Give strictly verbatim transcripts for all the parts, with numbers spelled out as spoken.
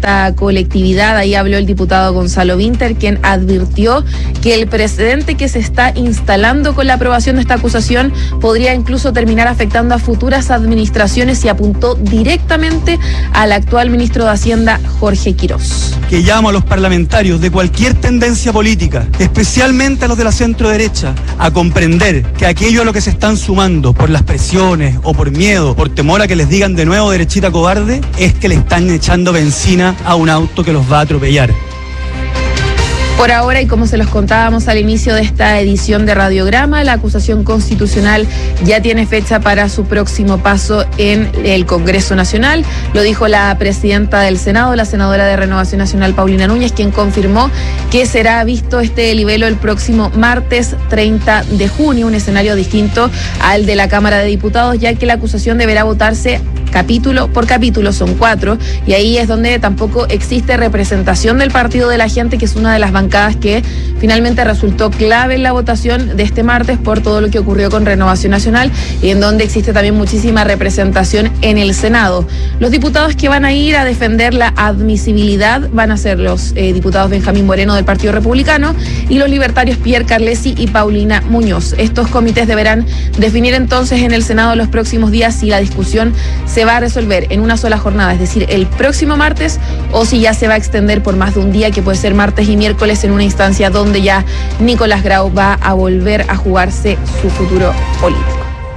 esta colectividad. Ahí habló el diputado Gonzalo Vinter, quien advirtió que el precedente que se está instalando con la aprobación de esta acusación podría incluso terminar afectando a futuras administraciones, y apuntó directamente al actual ministro de Hacienda, Jorge Quirós. Que llamo a los parlamentarios de cualquier tendencia política, especialmente a los de la centro derecha, a comprender que aquello a lo que se están sumando por las presiones o por miedo, por temor a que les digan de nuevo derechita cobarde, es que le están echando benzina a un auto que los va a atropellar. Por ahora, y como se los contábamos al inicio de esta edición de Radiograma, la acusación constitucional ya tiene fecha para su próximo paso en el Congreso Nacional. Lo dijo la presidenta del Senado, la senadora de Renovación Nacional, Paulina Núñez, quien confirmó que será visto este libelo el próximo martes treinta de junio, un escenario distinto al de la Cámara de Diputados, ya que la acusación deberá votarse capítulo por capítulo, son cuatro, y ahí es donde tampoco existe representación del Partido de la Gente, que es una de las bancadas que finalmente resultó clave en la votación de este martes por todo lo que ocurrió con Renovación Nacional, y en donde existe también muchísima representación en el Senado. Los diputados que van a ir a defender la admisibilidad van a ser los eh, diputados Benjamín Moreno del Partido Republicano y los libertarios Pierre Carlesi y Paulina Muñoz. Estos comités deberán definir entonces en el Senado los próximos días si la discusión se va a resolver en una sola jornada, es decir, el próximo martes, o si ya se va a extender por más de un día, que puede ser martes y miércoles, en una instancia donde ya Nicolás Grau va a volver a jugarse su futuro político.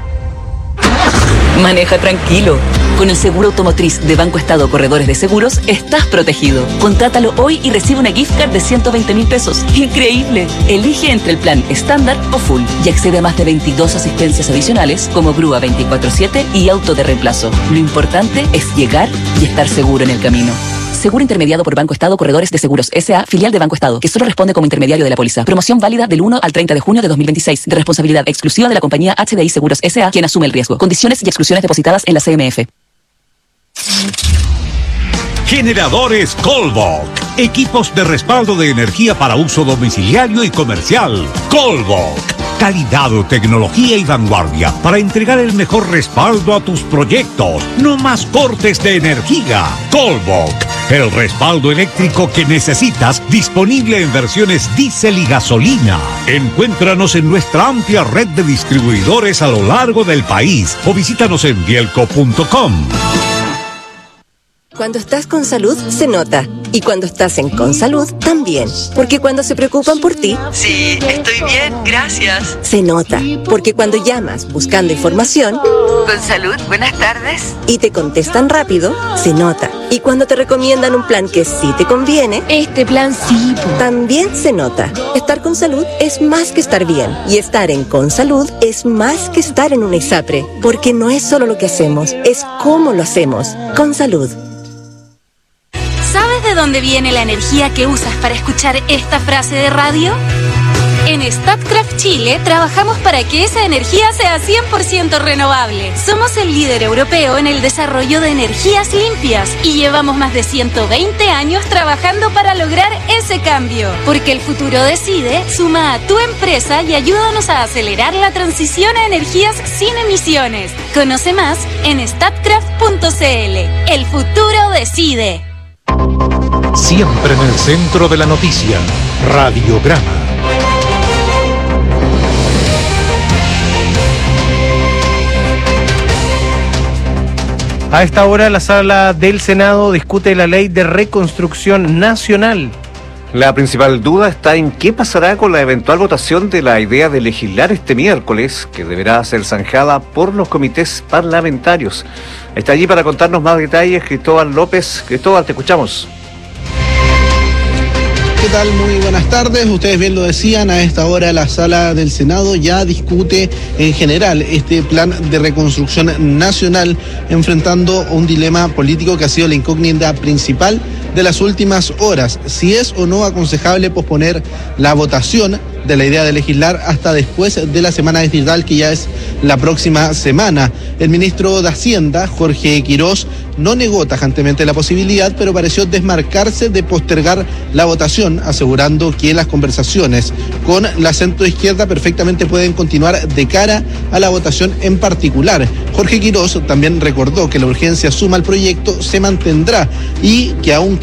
Maneja tranquilo. Con el seguro automotriz de Banco Estado Corredores de Seguros estás protegido. Contrátalo hoy y recibe una gift card de ciento veinte mil pesos. ¡Increíble! Elige entre el plan estándar o full y accede a más de veintidós asistencias adicionales como grúa veinticuatro siete y auto de reemplazo. Lo importante es llegar y estar seguro en el camino. Seguro intermediado por Banco Estado Corredores de Seguros S A, filial de Banco Estado, que solo responde como intermediario de la póliza. Promoción válida del uno al treinta de junio de dos mil veintiséis, de responsabilidad exclusiva de la compañía H D I Seguros S A, quien asume el riesgo. Condiciones y exclusiones depositadas en la C M F. Generadores Colbok. Equipos de respaldo de energía para uso domiciliario y comercial. Colbok. Calidad, tecnología y vanguardia para entregar el mejor respaldo a tus proyectos. No más cortes de energía. Colbok. El respaldo eléctrico que necesitas, disponible en versiones diésel y gasolina. Encuéntranos en nuestra amplia red de distribuidores a lo largo del país o visítanos en bielco punto com. Cuando estás con salud, se nota. Y cuando estás en Consalud, también. Porque cuando se preocupan por ti... Sí, estoy bien, gracias. Se nota. Porque cuando llamas buscando información... Consalud, buenas tardes. Y te contestan rápido, se nota. Y cuando te recomiendan un plan que sí te conviene... Este plan sí. También se nota. Estar con salud es más que estar bien. Y estar en Consalud es más que estar en un ISAPRE. Porque no es solo lo que hacemos, es cómo lo hacemos. Consalud. ¿Sabes de dónde viene la energía que usas para escuchar esta frase de radio? En Statkraft Chile trabajamos para que esa energía sea cien por ciento renovable. Somos el líder europeo en el desarrollo de energías limpias y llevamos más de ciento veinte años trabajando para lograr ese cambio. Porque el futuro decide, suma a tu empresa y ayúdanos a acelerar la transición a energías sin emisiones. Conoce más en statkraft punto c l. El futuro decide. Siempre en el centro de la noticia, Radiograma. A esta hora la sala del Senado discute la ley de reconstrucción nacional. La principal duda está en qué pasará con la eventual votación de la idea de legislar este miércoles, que deberá ser zanjada por los comités parlamentarios. Está allí para contarnos más detalles Cristóbal López. Cristóbal, te escuchamos. ¿Qué tal? Muy buenas tardes. Ustedes bien lo decían, a esta hora la sala del Senado ya discute en general este plan de reconstrucción nacional, enfrentando un dilema político que ha sido la incógnita principal de las últimas horas: si es o no aconsejable posponer la votación de la idea de legislar hasta después de la semana distrital, que ya es la próxima semana. El ministro de Hacienda, Jorge Quirós, no negó tajantemente la posibilidad, pero pareció desmarcarse de postergar la votación, asegurando que las conversaciones con la centroizquierda perfectamente pueden continuar de cara a la votación en particular. Jorge Quirós también recordó que la urgencia suma al proyecto se mantendrá y que aún